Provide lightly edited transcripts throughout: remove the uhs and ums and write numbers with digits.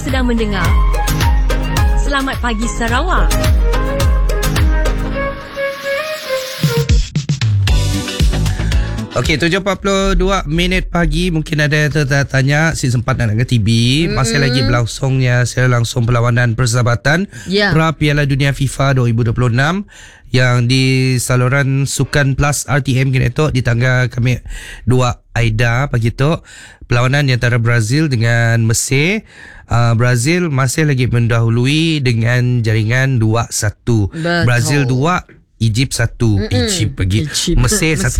sedang mendengar Selamat Pagi Sarawak. Okey, 7.42 pagi. Mungkin ada yang tertanya si sempat nak ke TV. Masih lagi berlangsungnya secara langsung perlawanan persahabatan pra Piala Dunia FIFA 2026 yang di saluran Sukan Plus RTM kini tu di tangga kami 2 Aida pagi tu. Perlawanan di antara Brazil dengan Mesir. Brazil masih lagi mendahului dengan jaringan 2-1. Brazil 2, Egypt 1. Egypt pergi Mesir 1.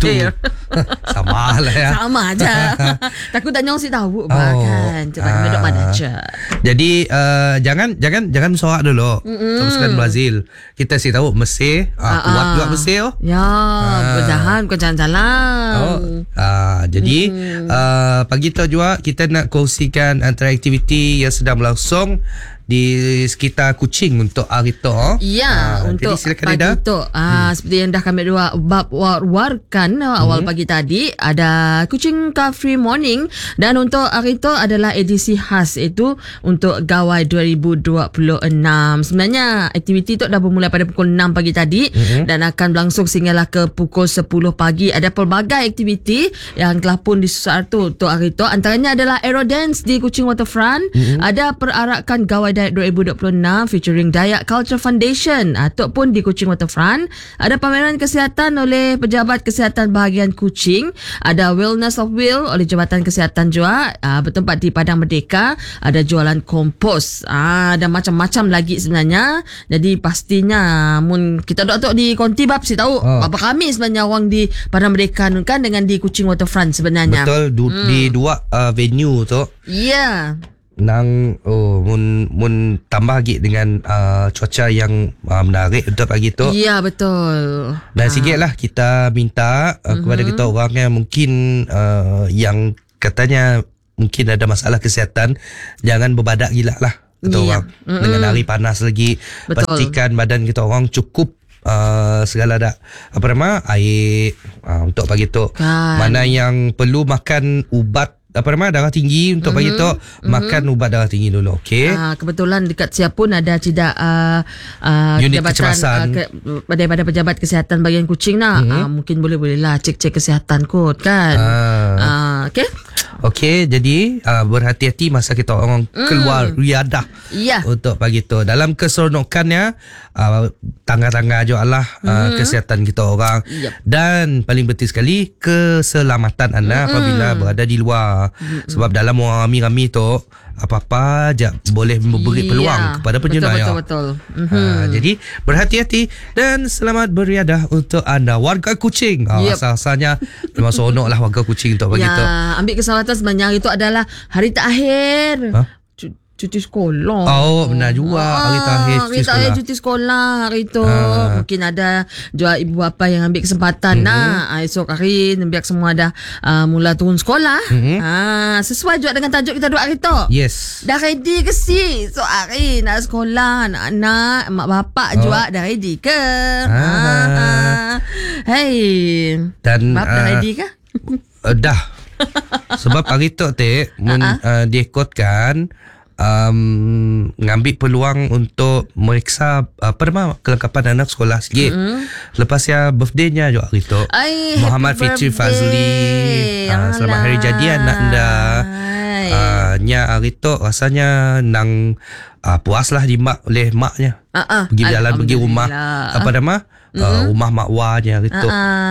Sama lah ya. Sama aja. Takut tak nyong si tahu kan. Cepat duduk mana aja. Jadi jangan sorak dulu. Teruskan Brazil. Kita si tahu Mesir kuat juga Mesir. Ya, berjalan kau jalan-jalan. Jadi pagi tu juga kita nak kongsikan antara aktiviti yang sedang berlangsung di sekitar Kuching untuk hari tu. Ya, untuk pagi tu seperti yang dah kami warkan awal pagi tadi, ada Kuching Coffee Morning, dan untuk hari tu adalah edisi khas itu untuk Gawai 2026. Sebenarnya aktiviti tu dah bermula pada pukul 6 pagi tadi dan akan berlangsung sehinggalah ke pukul 10 pagi. Ada pelbagai aktiviti yang telah pun disusun untuk hari tu. Antaranya adalah Aero Dance di Kuching Waterfront, ada perarakan Gawai Dayak 2026 featuring Dayak Culture Foundation ataupun di Kuching Waterfront. Ada pameran kesihatan oleh Pejabat Kesihatan Bahagian Kuching, ada Wellness of Will oleh Jabatan Kesihatan juga bertempat di Padang Merdeka, ada jualan kompos, ada macam-macam lagi sebenarnya. Jadi pastinya mun kita dok di konti bab si tahu apa kami sebenarnya orang di Padang Merdeka kan dengan di Kuching Waterfront sebenarnya. Betul, di dua venue tu. Ya. Nang mun tambah lagi dengan cuaca yang menarik untuk pagi tu. Ya, betul. Dan sikitlah kita minta kepada kita orang yang mungkin yang katanya mungkin ada masalah kesihatan, jangan berbadak gila lah kita orang dengan hari panas lagi. Betul. Pastikan badan kita orang cukup segala air untuk pagi tu. Mana yang perlu makan ubat darah tinggi untuk pagi tu, makan ubat darah tinggi dulu. Okey. Kebetulan dekat siap pun ada tidak unit jabatan kecemasan daripada Pejabat Kesihatan Bahagian Kuching mungkin boleh-bolehlah cek kesihatan kot kan. Okey. Okey, jadi berhati-hati masa kita orang keluar riadah untuk pagi tu. Dalam keseronokannya tangga-tangga je Allah kesihatan kita orang. Dan paling penting sekali keselamatan anda apabila berada di luar. Sebab dalam orang rami-rami tu apa-apa je boleh memberi peluang kepada penjenayah. Betul. Jadi berhati-hati dan selamat beriadah untuk anda warga Kuching. Asal-asalnya memang seronok lah warga Kuching untuk pagi tu. Ambil kesempatan sebenarnya itu adalah hari terakhir cuti sekolah. Benar juga hari terakhir cuti sekolah hari tu. Mungkin ada juga ibu bapa yang ambil kesempatan esok hari biar semua dah mula turun sekolah. Sesuai juga dengan tajuk kita dua hari tu. Yes. Dah ready ke si esok hari nak sekolah, anak-anak, mak bapak juga dah ready ke? Hey. Dan bapak dah ready ke? Dah. Sebab hari tu diikutkan ngambil peluang untuk meriksa kelengkapan anak sekolah sikit. Lepas ya birthday-nya juga hari tu. Muhammad Fitri Fazli. Selamat hari jadi anak anda. Nya hari tu rasanya nang puas lah oleh maknya. Pergi jalan pergi rumah rumah mak wanya gitu.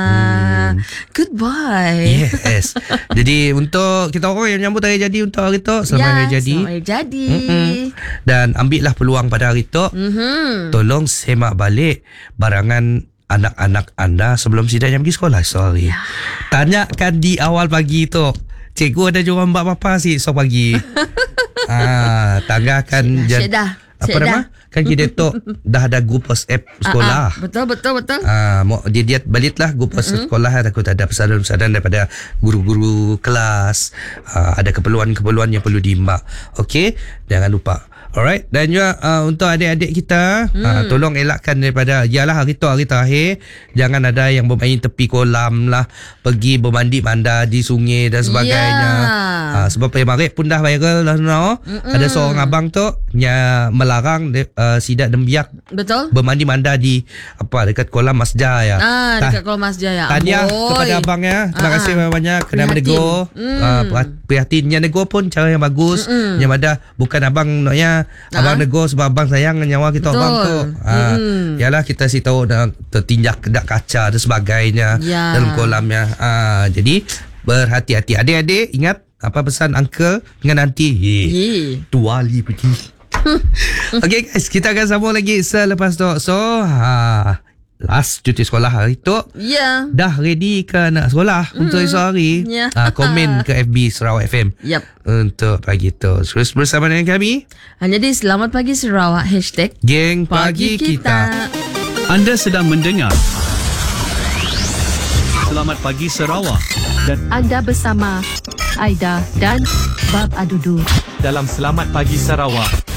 Goodbye. Yes. Jadi untuk kita orang yang nyambut hari jadi untuk hari tu, selamat hari jadi. Selamat hari jadi. Dan ambillah peluang pada hari tu. Tolong semak balik barangan anak-anak anda sebelum sidangnya pergi sekolah. Sorry. Tanyakan di awal pagi tu. Cikgu ada jualan mbak papa sih esok pagi. Tanggakan apa nama? Kan kita tu dah ada grup WhatsApp sekolah. Betul. Dia baliklah grup WhatsApp sekolah. Takut ada pesanan-pesanan daripada guru-guru kelas. Ada keperluan-keperluan yang perlu diimbak. Okey, jangan lupa. Alright. Dan juga untuk adik-adik kita, tolong elakkan daripada hari terakhir. Jangan ada yang bermain tepi kolam lah, pergi bermandi-manda di sungai dan sebagainya. Sebab pemarik pun dah viral dah no. Ada seorang abang tu yang melarang sidat dan biak Betul. bermandi manda di dekat kolam masjid ya. Dekat kolam masjid ya. Tahniah kepada abang ya. Terima kasih banyak kena menegur. Prihatinnya negur pun cara yang bagus. Yang ada bukan abang naknya abang negur sebab abang sayang nyawa kita abang tu. Yalah kita si tahu dah tertinjak kedak kaca dan sebagainya dalam kolamnya. Jadi berhati-hati adik-adik, ingat apa pesan uncle dengan nanti. Tuali pergi. Okay guys, kita akan sambung lagi selepas tu. So last cuti sekolah hari tu dah ready ke nak sekolah untuk esok hari? Komen ke FB Sarawak FM untuk pagi tu. Terus bersama dengan kami hanya di Selamat Pagi Sarawak #Geng Pagi Kita. Anda sedang mendengar Selamat Pagi Sarawak dan anda bersama Aida dan Bab Adudu dalam Selamat Pagi Sarawak.